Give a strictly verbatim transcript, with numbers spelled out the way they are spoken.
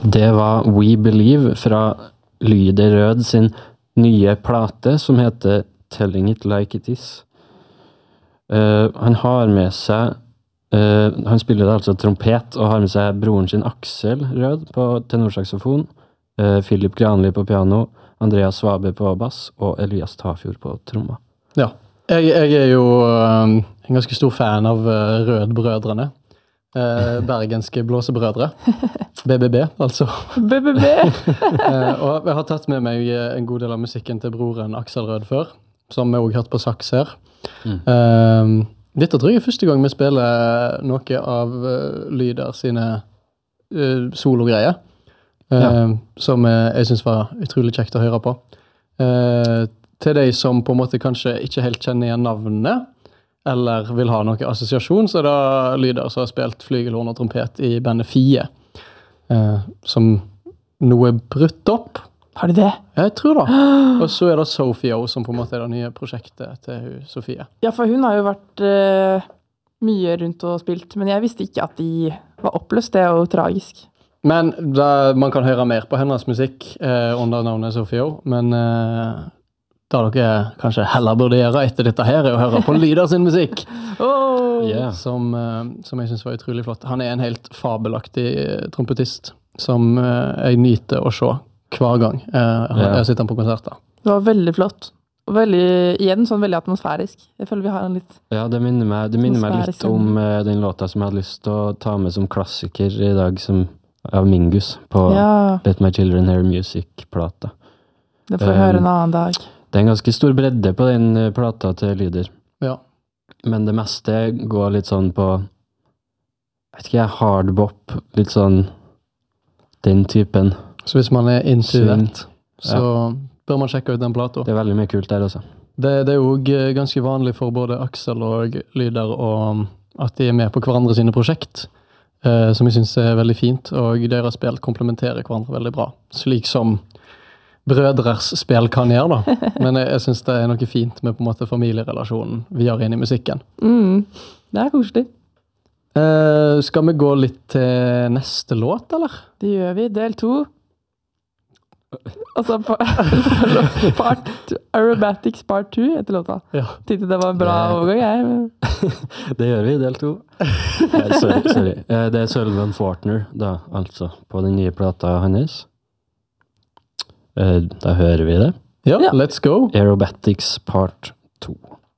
Det var We Believe fra Lyder Rød sin nye plate som heter Telling It Like It Is. Uh, han har med seg, uh, han spiller altså trompet og har med seg broren sin Aksel Rød på tenorsaksofon, uh, Philip Granli på piano, Andreas Svabe på bass og Elias Tafjord på tromma. Ja, jeg, jeg er jo um, en ganske stor fan av uh, Rød-brødrene. Uh, bergenske blåsebrødre. B B B, altså. B B B! uh, og jeg har tatt med meg en god del av musikken til broren Aksel Rød før, som vi også hørt på saks her. Mm. Uh, dette tror jeg er første gang vi spiller noe av uh, Lyder sine uh, sologreier, uh, ja. som uh, jeg synes var utrolig kjekt å høre på. Uh, til de som på en måte kanskje ikke helt kjenner igjen navnet, eller vil ha noen assosiasjon, så er det Lyder som har spilt flygelhorn og trompet i bandet Fie, uh, som nå er brutt opp. Har de det? Jeg tror det. Og så er det Sofio, som på en måte er det nye prosjektet til Sofie. Ja, for hun har jo vært uh, mye rundt og spilt, men jeg visste ikke at de var oppløst. Det er jo tragisk. Men da, man kan høre mer på hennes musikk uh, under navnet Sofio, men uh, da dere kanskje heller burde gjøre etter dette her, er å høre på Lyder sin musikk. Oh. Yeah. Som, uh, som jeg synes var utrolig flott. Han er en helt fabelaktig uh, trompetist, som uh, jeg nyter å se hver gang uh, yeah. jeg sitter på konserter. Det var veldig flott. Og veldig, igjen sånn veldig atmosfærisk. Jeg føler vi har en litt... Ja, det minner meg, det minner meg litt om uh, den låta som jeg hadde lyst til å ta med som klassiker i dag, som av Mingus, på ja. Let My Children Hear Music-plata. Det får vi um, høre en annen dag. Det er en ganske stor bredde på den uh, plata til Lyder. Ja. Men det meste går litt sånn på, jeg vet ikke, hardbop, litt sånn den typen. Så hvis man er into that, så ja. bør man sjekke ut den plata. Det er veldig mye kult der også. Det, det er jo ganske vanlig for både Aksel og Lyder og at de er med på hverandre sine prosjekt, uh, som jeg synes er veldig fint, og deres spill komplementerer hverandre veldig bra. Slik som brødres spill kan gjøre da. Men jeg, jeg synes det er noe fint med på en måte familierelasjonen vi har inn i musikken. Mm, det er koselig. Uh, skal vi gå litt til neste låt, eller? Det gjør vi, del to. Altså, part, Aerobatics part two etter låta. Ja. Tenkte det var en bra overgang, jeg. Det gjør vi, del to. Ja, sorry, sorry. Det er Sullivan Fortner, da, altså, på den nye plata hans. Da hører vi det. Ja, let's go. Aerobatics part two.